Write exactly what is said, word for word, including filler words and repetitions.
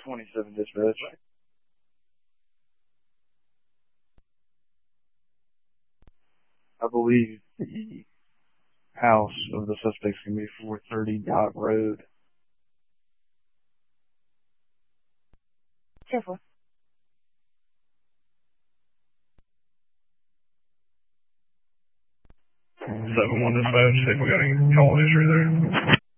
twenty-seven dispatch. I believe the house of the suspects can be four thirty Dot Road. Careful. seven one dispatch, see if we got any call history there.